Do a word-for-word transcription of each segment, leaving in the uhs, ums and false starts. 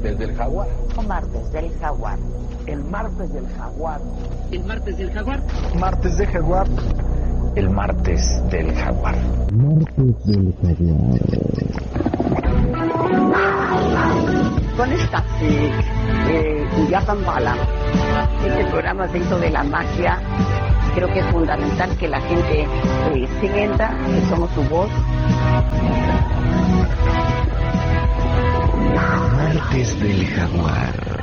martes del jaguar. O martes del jaguar. El martes del jaguar. El martes del jaguar. Martes de jaguar. El martes del jaguar. Martes del jaguar. Con esta eh, Uyapambala, este programa dentro de la magia, creo que es fundamental que la gente eh, sienta que somos su voz. Martes del jaguar.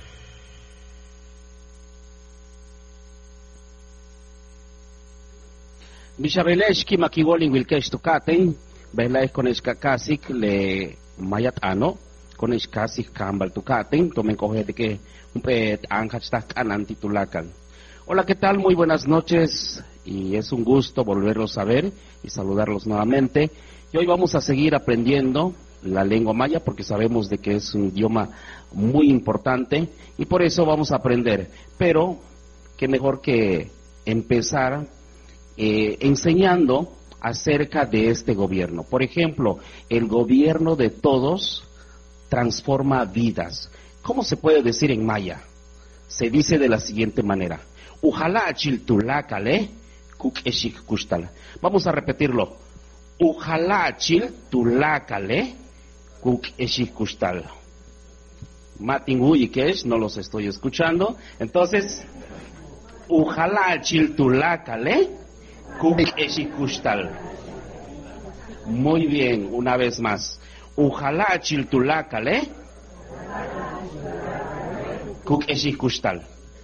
Bishabeleshki makiwoli wilkesh tukaten, belay konesh kakasik le mayat ano, konesh kasik kambal tukaten, tomen cogete que un pet anjachtak anan titulakan. Hola, ¿qué tal? Muy buenas noches y es un gusto volverlos a ver y saludarlos nuevamente. Y hoy vamos a seguir aprendiendo la lengua maya porque sabemos de que es un idioma muy importante y por eso vamos a aprender. Pero qué mejor que empezar eh, enseñando acerca de este gobierno. Por ejemplo, el gobierno de todos transforma vidas. ¿Cómo se puede decir en maya? Se dice de la siguiente manera: Ujala chiltulacale kuk eshik kustal. Vamos a repetirlo. Ujala chiltulacale kuk eshik kustal. Matingu y Kesh, no los estoy escuchando. Entonces, Ujala chiltulacale kuk eshik kustal. Muy bien, una vez más. Ujala chiltulacale kuk eshik kustal.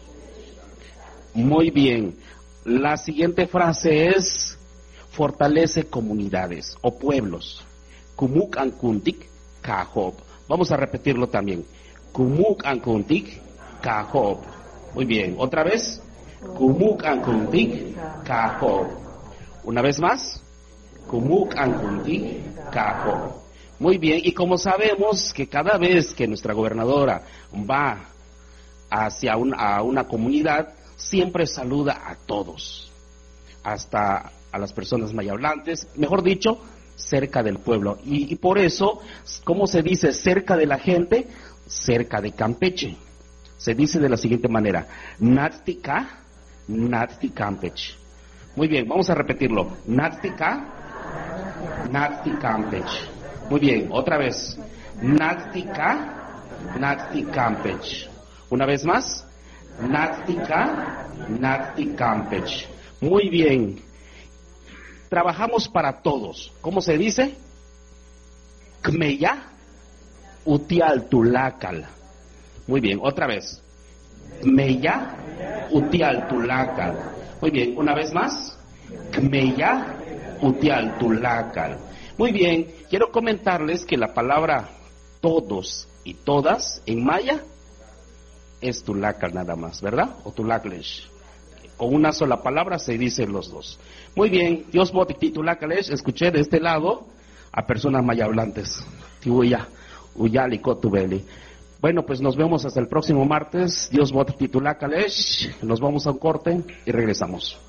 Muy bien. La siguiente frase es: fortalece comunidades o pueblos. Kumuk ankuntik kahob. Vamos a repetirlo también. Kumuk ankuntik kahob. Muy bien. Otra vez. Kumuk ankuntik kahob. Una vez más. Kumuk ankuntik kahob. Muy bien. Y como sabemos que cada vez que nuestra gobernadora va hacia un, a una comunidad, siempre saluda a todos, hasta a las personas mayablantes, mejor dicho, cerca del pueblo. Y, y por eso, ¿cómo se dice cerca de la gente? Cerca de Campeche. Se dice de la siguiente manera: Natstika, Natsti Campeche. Muy bien, vamos a repetirlo. Natstika, Natsti Campeche. Muy bien, otra vez. Natstika, Natsti Campeche. Una vez más. Natstika, Natsti Campeche. Muy bien. Trabajamos para todos. ¿Cómo se dice? Kmeya utial tulakal. Muy bien, otra vez. Kmeya utial tulakal. Muy bien, una vez más. Kmeya utial tulakal. Muy bien, quiero comentarles que la palabra todos y todas en maya es tulacal nada más, ¿verdad? O tulaclesh. Con una sola palabra se dicen los dos. Muy bien, Dios botik tulaclesh. Escuché de este lado a personas mayablantes. Tiuya, uyali kotubeli. Bueno, pues nos vemos hasta el próximo martes. Dios botik tulaclesh. Nos vamos a un corte y regresamos.